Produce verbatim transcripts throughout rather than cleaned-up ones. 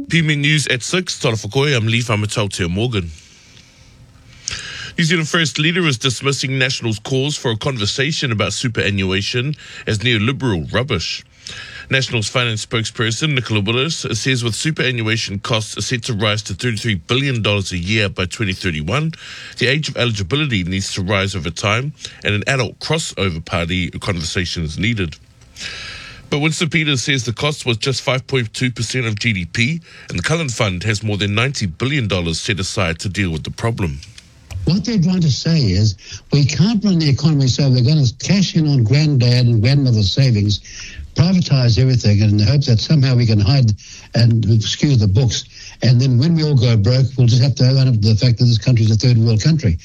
P M News at six, Tara Whakoi, I'm Lee Whamatau Morgan. New Zealand First Leader is dismissing National's calls for a conversation about superannuation as neoliberal rubbish. National's finance spokesperson, Nicola Willis, says with superannuation costs set to rise to thirty-three billion dollars a year by twenty thirty-one, the age of eligibility needs to rise over time and an adult crossover party conversation is needed. But Winston Peters says the cost was just five point two percent of G D P and the Cullen Fund has more than ninety billion dollars set aside to deal with the problem. What they're trying to say is we can't run the economy so we're going to cash in on granddad and grandmother's savings, privatise everything in the hope that somehow we can hide and skew the books. And then when we all go broke, we'll just have to own up to the fact that this country is a third world country.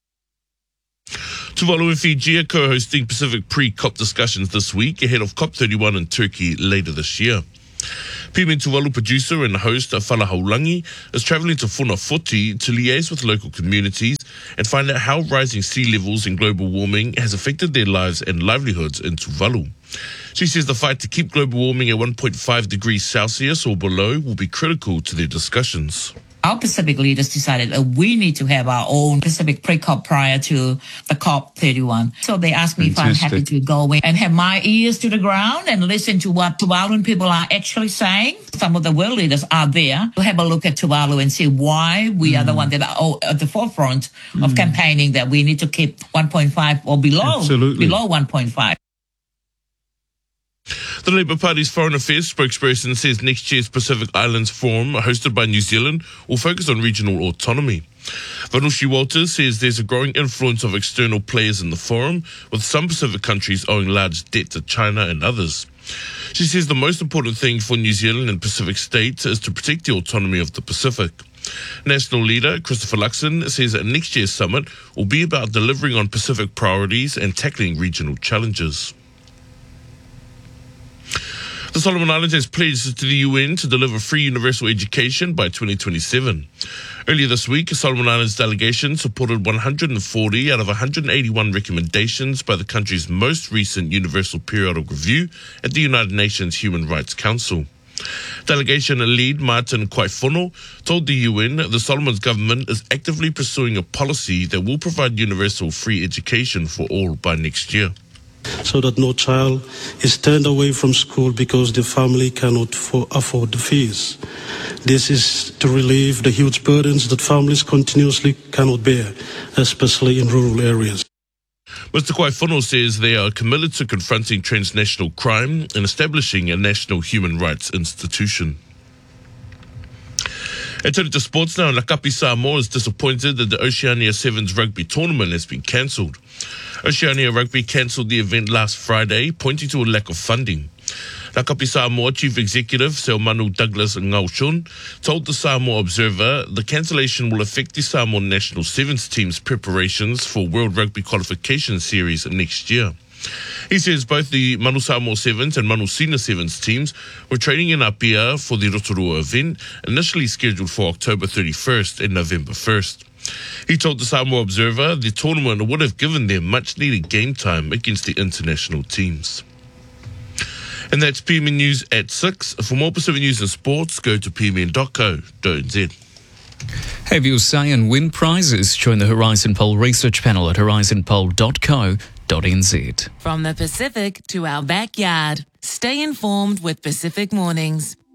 Tuvalu and Fiji are co-hosting Pacific pre-COP discussions this week ahead of COP thirty-one in Turkey later this year. P M Tuvalu producer and host Fala Haulangi is travelling to Funafuti to liaise with local communities and find out how rising sea levels and global warming has affected their lives and livelihoods in Tuvalu. She says the fight to keep global warming at one point five degrees Celsius or below will be critical to their discussions. Our Pacific leaders decided that we need to have our own Pacific pre-COP prior to the COP thirty-one. So they asked me Fantastic. if I'm happy to go away and have my ears to the ground and listen to what Tuvaluan people are actually saying. Some of the world leaders are there to have a look at Tuvalu and see why we mm. are the one that are at the forefront mm. of campaigning that we need to keep one point five or below, Absolutely. below one point five. The Labour Party's Foreign Affairs spokesperson says next year's Pacific Islands Forum, hosted by New Zealand, will focus on regional autonomy. Vanushi Walters says there's a growing influence of external players in the forum, with some Pacific countries owing large debt to China and others. She says the most important thing for New Zealand and Pacific states is to protect the autonomy of the Pacific. National leader Christopher Luxon says that next year's summit will be about delivering on Pacific priorities and tackling regional challenges. The Solomon Islands has pledged to the U N to deliver free universal education by twenty twenty-seven. Earlier this week, a Solomon Islands delegation supported one hundred forty out of one hundred eighty-one recommendations by the country's most recent Universal Periodic Review at the United Nations Human Rights Council. Delegation lead Martin Kwaifono told the U N the Solomons government is actively pursuing a policy that will provide universal free education for all by next year. So that no child is turned away from school because the family cannot for, afford the fees. This is to relieve the huge burdens that families continuously cannot bear, especially in rural areas. Mister Kwaifono says they are committed to confronting transnational crime and establishing a national human rights institution. And turning to sports now, Lakapi Samoa is disappointed that the Oceania Sevens rugby tournament has been cancelled. Oceania Rugby cancelled the event last Friday, pointing to a lack of funding. Lakapi Samoa Chief Executive Seomanu Douglas Ngaushun told the Samoa Observer the cancellation will affect the Samoa national Sevens team's preparations for World Rugby Qualification Series next year. He says both the Manu Samoa Sevens and Manu Sina Sevens teams were training in Apia for the Rotorua event, initially scheduled for October thirty-first and November first. He told the Samoa Observer the tournament would have given them much-needed game time against the international teams. And that's P M N News at six. For more Pacific News and Sports, go to p m n dot co dot n z. Have your say and win prizes. Join the Horizon Poll research panel at horizon poll dot co dot n z. From the Pacific to our backyard, stay informed with Pacific Mornings.